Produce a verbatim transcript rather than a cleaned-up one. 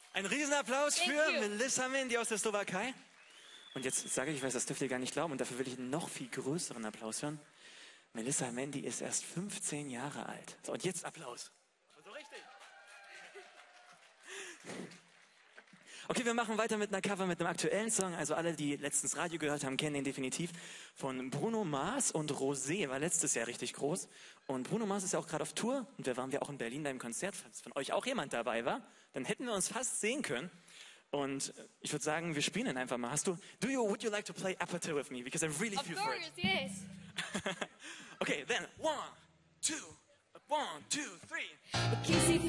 Ein Riesenapplaus Thank für you. Melissa Mendy aus der Slowakei. Und jetzt sage ich, ich weiß, das dürft ihr gar nicht glauben, und dafür will ich einen noch viel größeren Applaus hören. Melissa Mendy ist erst fünfzehn Jahre alt. So, und jetzt Applaus. So richtig. Okay, wir machen weiter mit einer Cover, mit einem aktuellen Song. Also alle, die letztens Radio gehört haben, kennen den definitiv. Von Bruno Mars und Rosé, war letztes Jahr richtig groß. Und Bruno Mars ist ja auch gerade auf Tour. Und da waren wir auch in Berlin beim Konzert. Falls von euch auch jemand dabei war, dann hätten wir uns fast sehen können. Und ich würde sagen, wir spielen ihn einfach mal. Hast du, do you, would you like to play Aperture with me? Because I really Of feel for it. course, yes. Okay, then one, two, one, two, three. Kissy